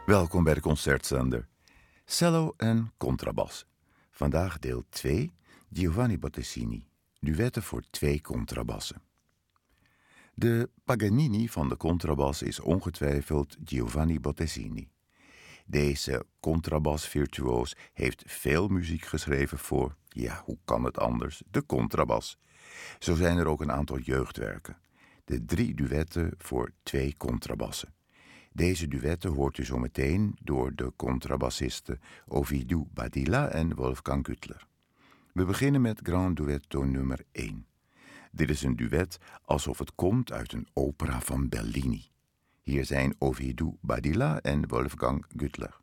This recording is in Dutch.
Welkom bij de Concertzender. Cello en contrabas. Vandaag deel 2, Giovanni Bottesini. Duetten voor 2 contrabassen. De Paganini van de contrabas is ongetwijfeld Giovanni Bottesini. Deze contrabasvirtuoos heeft veel muziek geschreven voor, ja, hoe kan het anders, de contrabas. Zo zijn er ook een aantal jeugdwerken. De 3 duetten voor 2 contrabassen. Deze duetten hoort u zo meteen door de contrabassisten Ovidiu Badilla en Wolfgang Güttler. We beginnen met Grand Duetto nummer 1. Dit is een duet alsof het komt uit een opera van Bellini. Hier zijn Ovidiu Badilla en Wolfgang Güttler.